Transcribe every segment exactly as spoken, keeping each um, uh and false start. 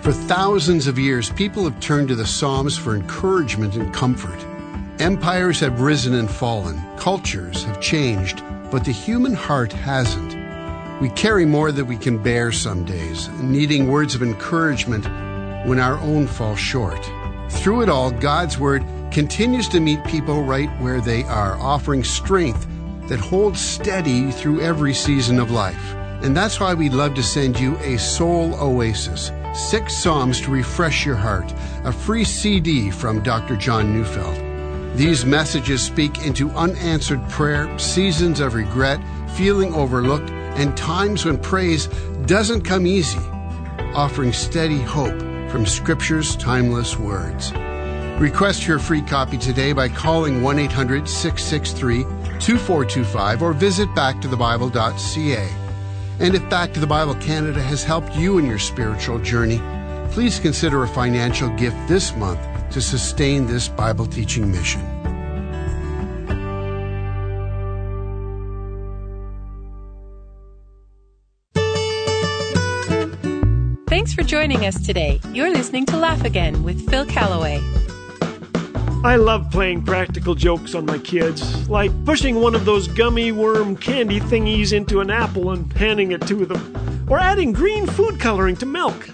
For thousands of years, people have turned to the Psalms for encouragement and comfort. Empires have risen and fallen, cultures have changed, but the human heart hasn't. We carry more than we can bear some days, needing words of encouragement when our own fall short. Through it all, God's Word continues to meet people right where they are, offering strength that holds steady through every season of life. And that's why we'd love to send you a Soul Oasis, six Psalms to refresh your heart, a free C D from Doctor John Neufeld. These messages speak into unanswered prayer, seasons of regret, feeling overlooked, and times when praise doesn't come easy, offering steady hope from Scripture's timeless words. Request your free copy today by calling one eight hundred six six three two four two five or visit back to the bible dot c a. And if Back to the Bible Canada has helped you in your spiritual journey, please consider a financial gift this month to sustain this Bible teaching mission. Thanks for joining us today. You're listening to Laugh Again with Phil Callaway. I love playing practical jokes on my kids, like pushing one of those gummy worm candy thingies into an apple and handing it to them, or adding green food coloring to milk.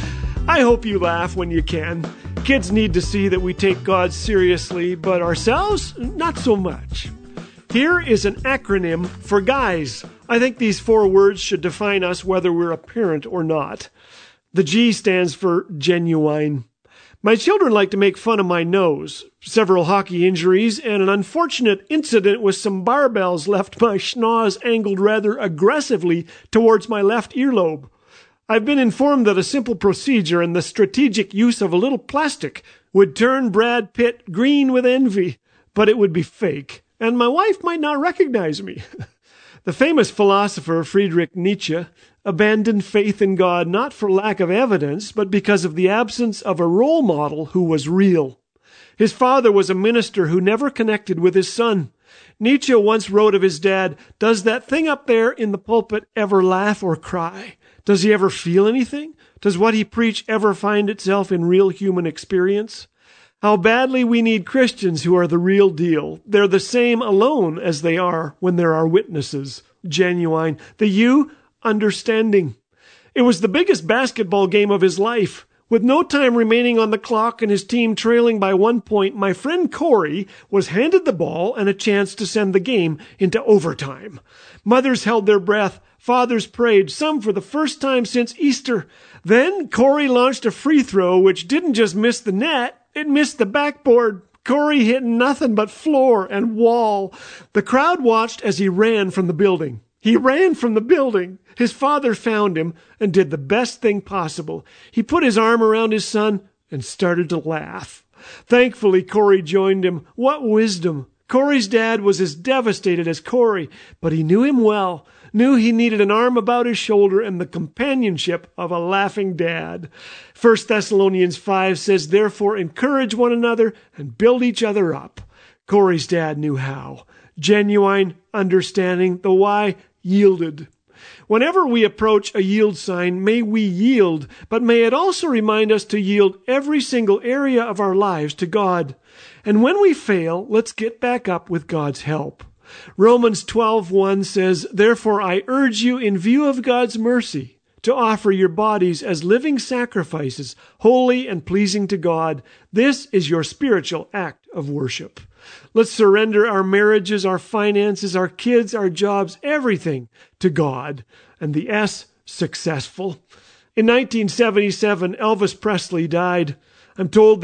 I hope you laugh when you can. Kids need to see that we take God seriously, but ourselves, not so much. Here is an acronym for guys. I think these four words should define us whether we're a parent or not. The G stands for genuine. My children like to make fun of my nose, several hockey injuries, and an unfortunate incident with some barbells left my schnoz angled rather aggressively towards my left earlobe. I've been informed that a simple procedure and the strategic use of a little plastic would turn Brad Pitt green with envy, but it would be fake, and my wife might not recognize me. The famous philosopher Friedrich Nietzsche abandoned faith in God not for lack of evidence, but because of the absence of a role model who was real. His father was a minister who never connected with his son. Nietzsche once wrote of his dad, "Does that thing up there in the pulpit ever laugh or cry? Does he ever feel anything? Does what he preach ever find itself in real human experience?" How badly we need Christians who are the real deal. They're the same alone as they are when there are witnesses. Genuine. The U, understanding. It was the biggest basketball game of his life. With no time remaining on the clock and his team trailing by one point, my friend Corey was handed the ball and a chance to send the game into overtime. Mothers held their breath. Fathers prayed, some for the first time since Easter. Then Corey launched a free throw which didn't just miss the net, it missed the backboard. Corey hit nothing but floor and wall. The crowd watched as he ran from the building. He ran from the building. His father found him and did the best thing possible. He put his arm around his son and started to laugh. Thankfully, Corey joined him. What wisdom! Corey's dad was as devastated as Corey, but he knew him well, knew he needed an arm about his shoulder and the companionship of a laughing dad. First Thessalonians five says, "Therefore encourage one another and build each other up." Corey's dad knew how. Genuine, understanding, the why, yielded. Whenever we approach a yield sign, may we yield, but may it also remind us to yield every single area of our lives to God. And when we fail, let's get back up with God's help. Romans twelve one says, "Therefore I urge you in view of God's mercy to offer your bodies as living sacrifices, holy and pleasing to God. This is your spiritual act of worship." Let's surrender our marriages, our finances, our kids, our jobs, everything to God. And the S, successful. In nineteen seventy-seven, Elvis Presley died. I'm told